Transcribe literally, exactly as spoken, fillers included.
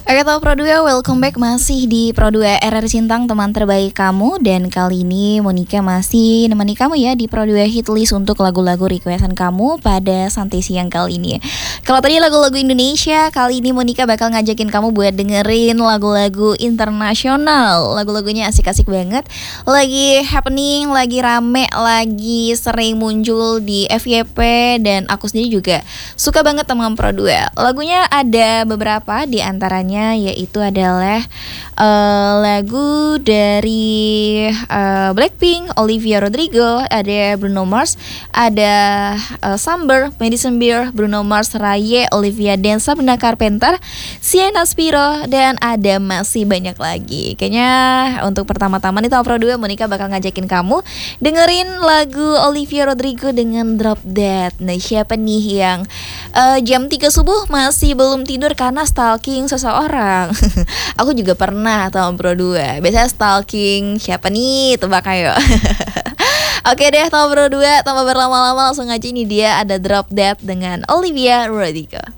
Oke, Top Pro dua, welcome back masih di Pro dua R R Sintang, teman terbaik kamu. Dan kali ini Monica masih nemani kamu ya di Pro dua Hit List untuk lagu-lagu requestan kamu pada santai siang kali ini. Kalau tadi lagu-lagu Indonesia, kali ini Monica bakal ngajakin kamu buat dengerin lagu-lagu internasional. Lagu-lagunya asik-asik banget, lagi happening, lagi rame, lagi sering muncul di F Y P. Dan aku sendiri juga suka banget teman Pro dua. Lagunya ada beberapa, di antaranya yaitu adalah uh, lagu dari uh, Blackpink, Olivia Rodrigo, ada Bruno Mars, ada uh, Samber, Madison Beer, Bruno Mars, Raye, Olivia Dan, Sabrina Carpenter, Sienna Spiro, dan ada masih banyak lagi. Kayaknya untuk pertama-tama nih Top Pro dua, Monica bakal ngajakin kamu dengerin lagu Olivia Rodrigo dengan Drop Dead. Nah, siapa nih yang uh, jam tiga subuh masih belum tidur karena stalking seseorang? Aku juga pernah tahun Pro dua. Biasanya stalking siapa nih? Tebak ayo. Oke deh, tahun Pro dua, tanpa berlama-lama langsung aja, ini dia ada Drop Dead dengan Olivia Rodrigo.